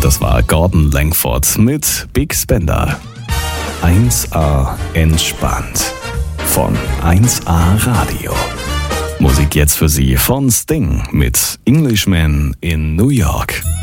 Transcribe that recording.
Das war Gordon Langford mit Big Spender. 1A entspannt von 1A Radio. Musik jetzt für Sie von Sting mit Englishman in New York.